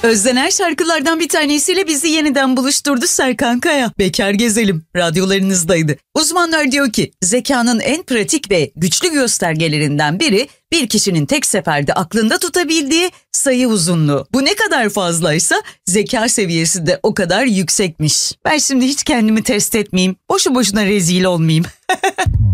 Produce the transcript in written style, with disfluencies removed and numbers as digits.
Özlenen şarkılardan bir tanesiyle bizi yeniden buluşturdu Serkan Kaya. Bekar Gezelim radyolarınızdaydı. Uzmanlar diyor ki zekanın en pratik ve güçlü göstergelerinden biri bir kişinin tek seferde aklında tutabildiği sayı uzunluğu. Bu ne kadar fazlaysa zeka seviyesi de o kadar yüksekmiş. Ben şimdi hiç kendimi test etmeyeyim. Boşu boşuna rezil olmayayım.